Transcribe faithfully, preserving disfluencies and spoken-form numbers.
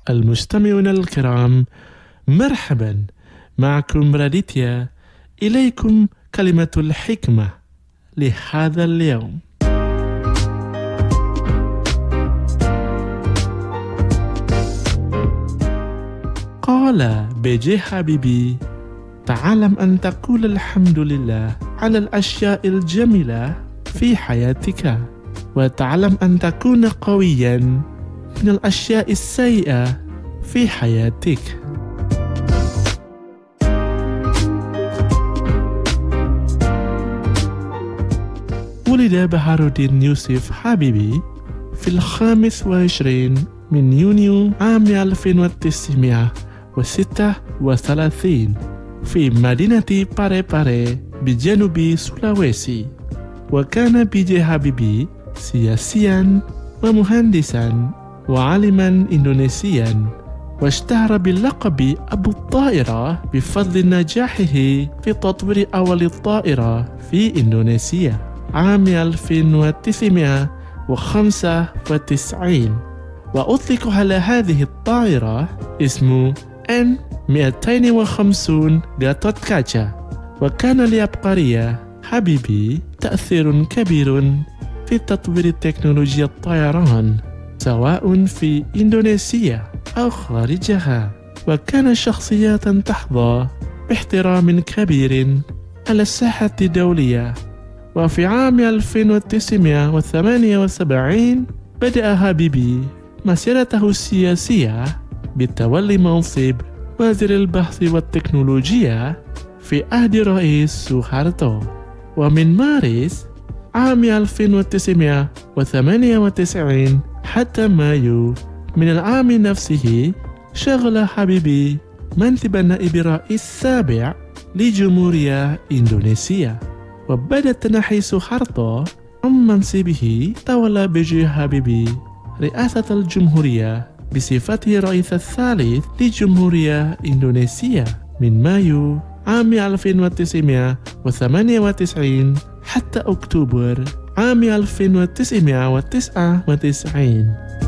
المستمعون الكرام، مرحبا، معكم راديتيا. إليكم كلمة الحكمة لهذا اليوم. قال بي جي حبيبي: تعلم أن تقول الحمد لله على الأشياء الجميلة في حياتك، وتعلم أن تكون قويا من الأشياء السيئة في حياتك. ولد بهار الدين يوسف حبيبي في الخامس والعشرين من يونيو عام ألف وتسعمائة وستة وثلاثين في مدينة باري باري بجنوب سولاويسي. وكان بي جي حبيبي سياسيا ومهندسا وعالما إندونيسيا، واشتهر باللقب أبو الطائرة بفضل نجاحه في تطوير أول الطائرة في إندونيسيا عام ألف وتسعمائة وخمسة وتسعين. وأطلق على هذه الطائرة اسم إن مئتين وخمسين غاتوت كاتشا. وكان لعبقرية حبيبي تأثير كبير في تطوير تكنولوجيا الطيران سواء في إندونيسيا أو خارجها، وكان شخصية تحظى باحترام كبير على الساحة الدولية. وفي عام ألف وتسعمائة وثمانية وسبعين بدأ حبيبي مسيرته السياسية بتولي منصب وزير البحث والتكنولوجيا في عهد رئيس سوهارتو. ومن مارس عام ألف وتسعمائة وثمانية وتسعين حتى مايو من العام نفسه شغل حبيبي منصب نائب رئيس السابع لجمهورية إندونيسيا. وبعد تنحي سوهارتو عن منصبه تولى بي جي حبيبي رئاسة الجمهورية بصفته الرئيس الثالث لجمهورية إندونيسيا من مايو عام ألف وتسعمائة وثمانية وتسعين حتى أكتوبر عام ألف وتسعمائة وتسعة وتسعين.